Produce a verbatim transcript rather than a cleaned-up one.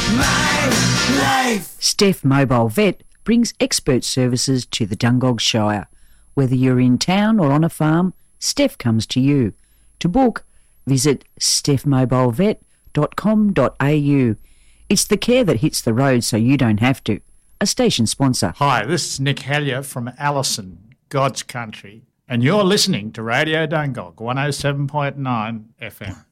my life. Steph Mobile Vet brings expert services to the Dungog Shire. Whether you're in town or on a farm, Steph comes to you. To book, visit steph mobile vet dot com dot a u. It's the care that hits the road so you don't have to. A station sponsor. Hi, this is Nick Hellier from Allison, God's Country, and you're listening to Radio Dungog one oh seven point nine F M.